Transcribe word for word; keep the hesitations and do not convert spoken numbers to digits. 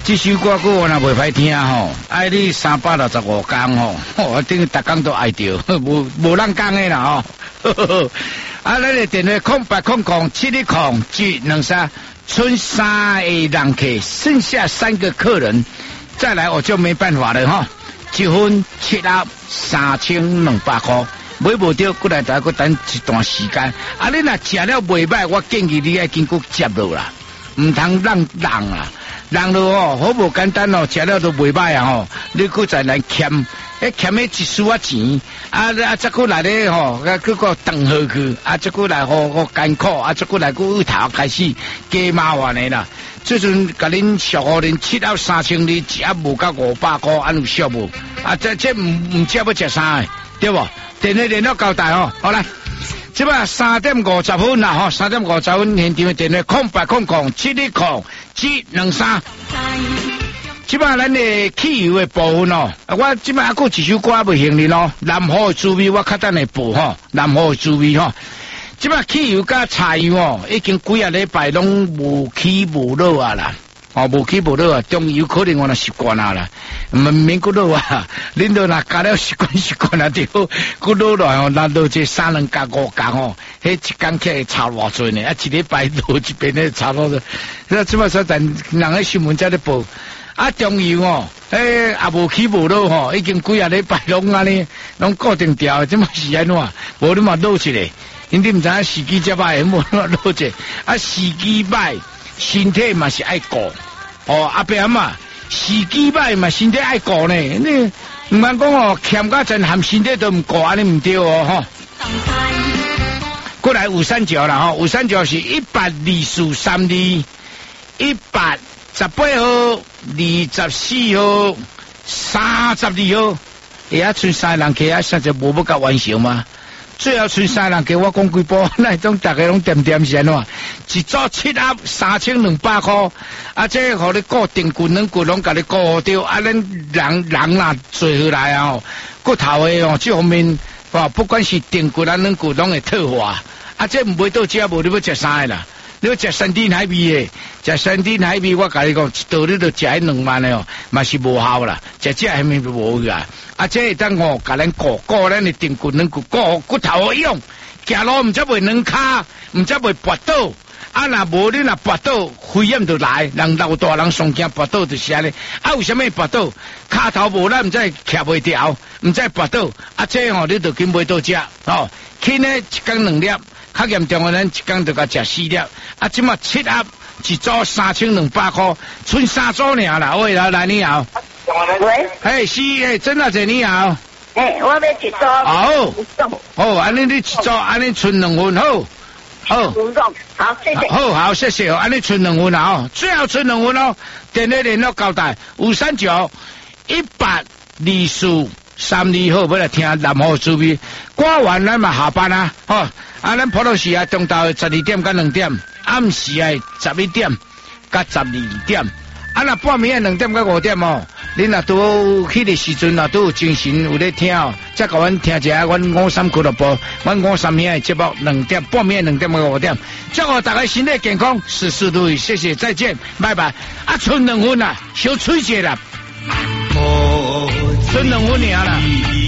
这首歌曲我若袂歹听吼，爱你三百六十五天吼，我等于逐工都爱着，无无人讲的啦吼。啊，咱的电话空八空空七一空七两三，剩三个人客，剩下三个客人，再来我就没办法了哈。一份七盒三千两百块，买无到，过来再过等一段时间。啊，你若食了袂歹，我建议你爱紧去接落啦，唔通让人啦。人咯哦，好无简单哦，食了都袂歹啊吼，你搁再来欠，迄欠迄一丝仔钱，啊啊，再搁来咧吼，啊，搁个等下去，啊，再搁来好好艰苦，啊，再搁来搁由头开始加麻烦的啦。即阵甲恁俗互恁七盒三千二，一盒无到五百块，安有俗无？啊，这这唔唔知要食啥的，对无？电话联络交代哦，好来。即摆三点五十分啦，吼，三点五十分现场的电话空八空空七一空七两三。即摆咱的汽油的部分哦，我即摆还佫一首歌未行哩咯，南河的滋味我较等来播吼，南河的滋味吼。即摆汽油甲柴油哦，已经几啊礼拜拢无起无落啊啦。哦，无起无落啊，中油可能我若习惯啊啦，唔免佫落啊，恁都若加了习惯习惯啊，就佫落来哦，咱落这三两加五工哦，迄一工起来差偌济呢，啊一礼拜落一遍咧差多多，那即摆说但人喺新闻在咧报，啊中油哦，诶也无起无落吼，已经几啊礼拜拢安尼，拢固定调，即摆是安怎？无你嘛落一个，因你毋知影时机则歹，无你嘛落一个，啊时机歹。身体嘛是爱顾，哦阿伯阿妈，时机歹嘛身体爱顾呢，你唔通讲哦欠甲真含身体都唔顾，安尼唔对哦吼。过来五三九啦吼，五三九是一百二四三二，一百十八号、二十四号、三十二号，而家剩三人客啊，实在无要甲完成嘛。最后剩三人给我讲几波，那种大家拢点点是安怎？一组七盒三千两百块，啊，这互你固定棍两棍拢甲你固掉，啊，咱人人啦做下来啊，骨头的哦，这方面哦，不管是定棍啊两棍拢会退化，啊，这唔会到这无你要食啥的啦？你要食山珍海味的，食山珍海味，我甲你讲，一道你就食迄两万的哦，嘛是无效啦，食这下面无啊。啊，这当我甲咱顾顾咱的定骨两骨顾骨头用，行路唔则袂软骹，唔则袂跌倒。啊，若无你若跌倒，肺炎就来，人老大人上惊跌倒就是安尼。啊，为什么跌倒？骹头无咱唔则徛袂调，唔则跌倒。啊，这吼、哦、你就紧买到食哦，轻呢一工两粒，较严重的咱一工就甲食四粒。啊，即马七盒一组三千两百块，剩三组尔啦。喂，来来你好。 喂， 哎是哎，真的是你好。 哎，我要一组。 好，好，安尼你一组，安尼剩两份，好，好， 好，谢谢。 好好，谢谢哦，安尼剩两份啊，哦，最后剩两份哦，电话联络交代五三九一八二四三二号，要来听南河滋味。歌完咱嘛下班啊，吼，啊，咱普通时啊，中昼十二点到两点，暗时啊十一点到十二点。啊，那半暝啊两点到五点哦，恁若拄迄个时阵啊，都有精神有咧听哦，再甲阮听一下阮五三俱乐部，阮五三兄的节目两点半暝两点到五点，祝我大家身体健康，事事如意，谢谢，再见，拜拜。啊，剩两分啊，小吹者啦，剩两分尔啦。